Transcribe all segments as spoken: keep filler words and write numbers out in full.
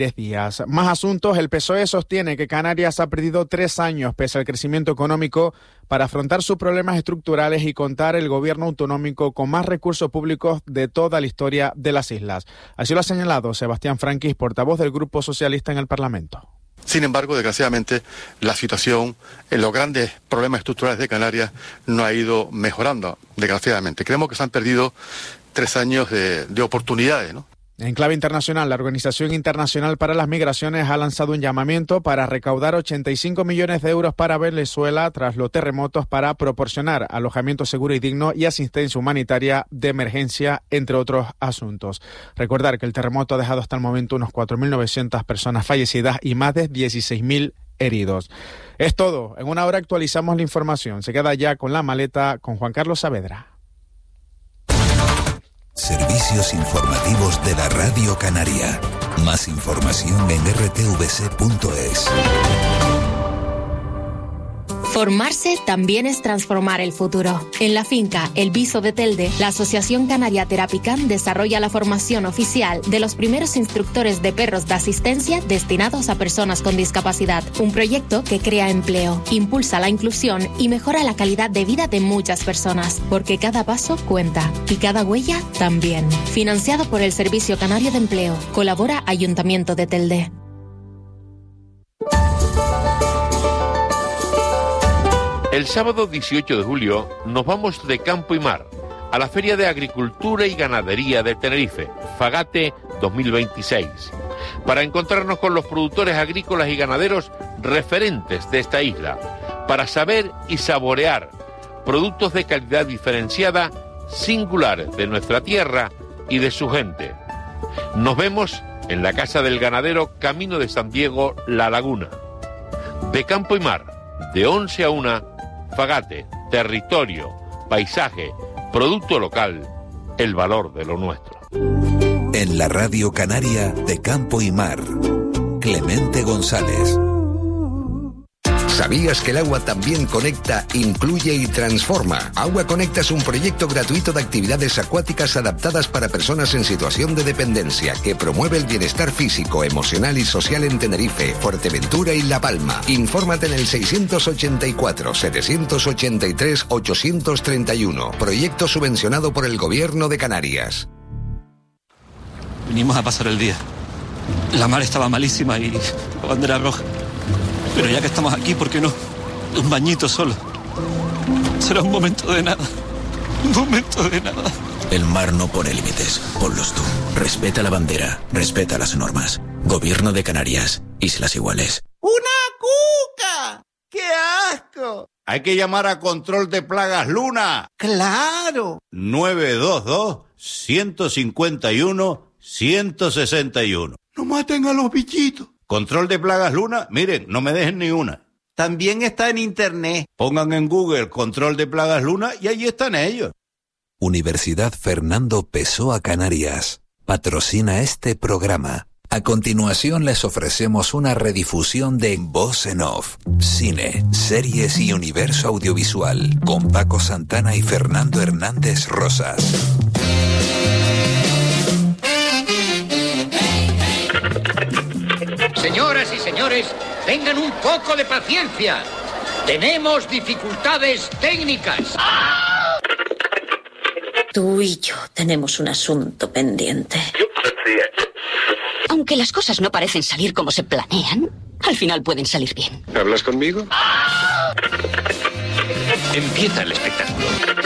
diez días. Más asuntos. El P S O E sostiene que Canarias ha perdido tres años pese al crecimiento económico para afrontar sus problemas estructurales y contar el gobierno autonómico con más recursos públicos de toda la historia de las islas. Así lo ha señalado Sebastián Franquis, portavoz del Grupo Socialista en el Parlamento. Sin embargo, desgraciadamente, la situación en los grandes problemas estructurales de Canarias no ha ido mejorando, desgraciadamente. Creemos que se han perdido tres años de, de oportunidades, ¿no? En clave internacional, la Organización Internacional para las Migraciones ha lanzado un llamamiento para recaudar ochenta y cinco millones de euros para Venezuela tras los terremotos para proporcionar alojamiento seguro y digno y asistencia humanitaria de emergencia, entre otros asuntos. Recordar que el terremoto ha dejado hasta el momento unos cuatro mil novecientas personas fallecidas y más de dieciséis mil heridos. Es todo. En una hora actualizamos la información. Se queda ya con la maleta con Juan Carlos Saavedra. Servicios informativos de la Radio Canaria. Más información en r t v c punto es. Formarse también es transformar el futuro. En la finca El Viso de Telde, la Asociación Canaria Terapicam desarrolla la formación oficial de los primeros instructores de perros de asistencia destinados a personas con discapacidad. Un proyecto que crea empleo, impulsa la inclusión y mejora la calidad de vida de muchas personas, porque cada paso cuenta y cada huella también. Financiado por el Servicio Canario de Empleo. Colabora Ayuntamiento de Telde. El sábado dieciocho de julio nos vamos de campo y mar a la Feria de Agricultura y Ganadería de Tenerife, Fagate dos mil veintiséis, para encontrarnos con los productores agrícolas y ganaderos referentes de esta isla, para saber y saborear productos de calidad diferenciada, singulares de nuestra tierra y de su gente. Nos vemos en la Casa del Ganadero, Camino de San Diego, La Laguna. De campo y mar, de once a una, Fagate, territorio, paisaje, producto local, el valor de lo nuestro. En la Radio Canaria de Campo y Mar, Clemente González. ¿Sabías que el agua también conecta, incluye y transforma? Agua Conecta es un proyecto gratuito de actividades acuáticas adaptadas para personas en situación de dependencia que promueve el bienestar físico, emocional y social en Tenerife, Fuerteventura y La Palma. Infórmate en el seiscientos ochenta y cuatro, setecientos ochenta y tres, ochocientos treinta y uno. Proyecto subvencionado por el Gobierno de Canarias. Vinimos a pasar el día. La mar estaba malísima y la bandera roja. Pero ya que estamos aquí, ¿por qué no? Un bañito solo. Será un momento de nada. Un momento de nada. El mar no pone límites. Ponlos tú. Respeta la bandera. Respeta las normas. Gobierno de Canarias. Islas Iguales. ¡Una cuca! ¡Qué asco! Hay que llamar a Control de Plagas Luna. ¡Claro! nueve dos dos, uno cinco uno, uno seis uno. ¡No maten a los bichitos! Control de Plagas Luna, miren, no me dejen ni una. También está en internet. Pongan en Google Control de Plagas Luna y allí están ellos. Universidad Fernando Pessoa Canarias patrocina este programa. A continuación les ofrecemos una redifusión de Voz en Off, cine, series y universo audiovisual con Paco Santana y Fernando Hernández Rosas. Señoras y señores, tengan un poco de paciencia. Tenemos dificultades técnicas. Tú y yo tenemos un asunto pendiente. Aunque las cosas no parecen salir como se planean, al final pueden salir bien. ¿Hablas conmigo? Empieza el espectáculo.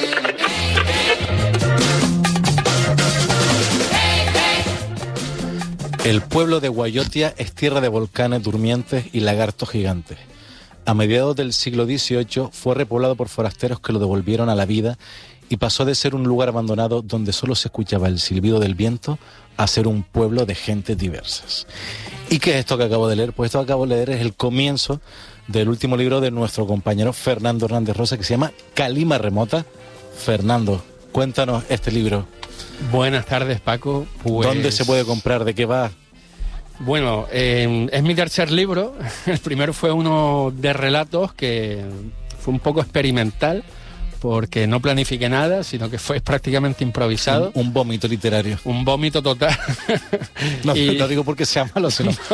El pueblo de Guayotia es tierra de volcanes durmientes y lagartos gigantes. A mediados del siglo dieciocho fue repoblado por forasteros que lo devolvieron a la vida y pasó de ser un lugar abandonado donde solo se escuchaba el silbido del viento a ser un pueblo de gentes diversas. ¿Y qué es esto que acabo de leer? Pues esto que acabo de leer es el comienzo del último libro de nuestro compañero Fernando Hernández Rosa, que se llama Calima Remota. Fernando, cuéntanos este libro. Buenas tardes, Paco. Pues... ¿Dónde se puede comprar? ¿De qué va? Bueno, eh, es mi tercer libro. El primero fue uno de relatos que fue un poco experimental, porque no planifiqué nada, sino que fue prácticamente improvisado. Un, un vómito literario. Un vómito total. No, y... no digo porque sea malo, sino